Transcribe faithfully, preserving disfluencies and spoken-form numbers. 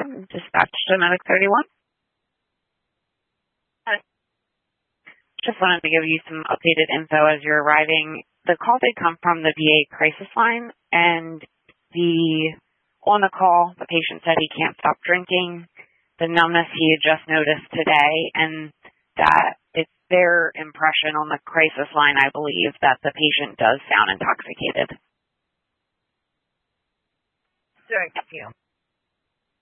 one, dispatch to Medic thirty-one. Just wanted to give you some updated info as you're arriving. The call did come from the V A crisis line, and the on the call, the patient said he can't stop drinking, the numbness he had just noticed today, and that it's their impression on the crisis line, I believe, that the patient does sound intoxicated. Thank you.